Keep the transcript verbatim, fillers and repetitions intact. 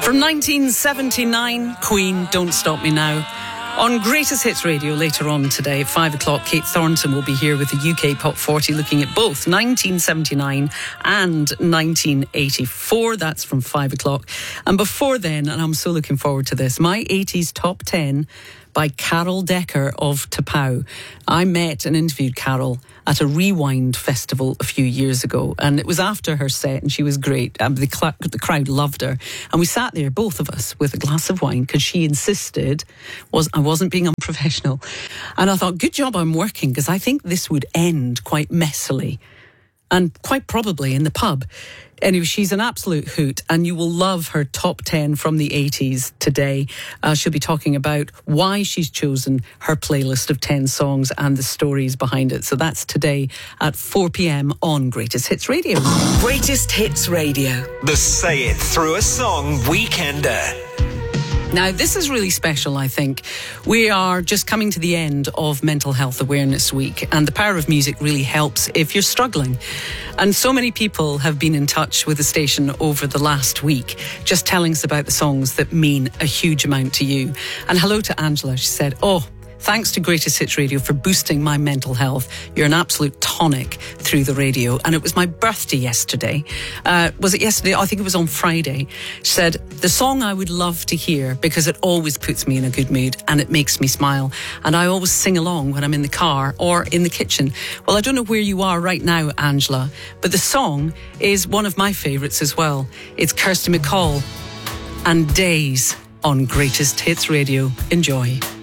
From nineteen seventy-nine, Queen, Don't Stop Me Now. On Greatest Hits Radio later on today at five o'clock, Kate Thornton will be here with the U K Pop forty, looking at both nineteen seventy-nine and nineteen eighty-four. That's from five o'clock. And before then, and I'm so looking forward to this, my eighties Top ten by Carol Decker of T'Pau. I met and interviewed Carol at a Rewind festival a few years ago, and it was after her set, and she was great. Um, the, cl- the crowd loved her, and we sat there, both of us, with a glass of wine because she insisted was I wasn't being unprofessional. And I thought, good job I'm working, because I think this would end quite messily, and quite probably in the pub. Anyway, she's an absolute hoot, and you will love her top ten from the eighties today. Uh, she'll be talking about why she's chosen her playlist of ten songs and the stories behind it. So that's today at four p.m. on Greatest Hits Radio. Greatest Hits Radio. The Say It Through a Song Weekender. Now, this is really special, I think. We are just coming to the end of Mental Health Awareness Week, and the power of music really helps if you're struggling. And so many people have been in touch with the station over the last week, just telling us about the songs that mean a huge amount to you. And hello to Angela. She said, oh, thanks to Greatest Hits Radio for boosting my mental health. You're an absolute tonic through the radio. And it was my birthday yesterday. Uh, was it yesterday? I think it was on Friday. She said, the song I would love to hear, because it always puts me in a good mood and it makes me smile. And I always sing along when I'm in the car or in the kitchen. Well, I don't know where you are right now, Angela, but the song is one of my favourites as well. It's Kirsty MacColl and Days on Greatest Hits Radio. Enjoy.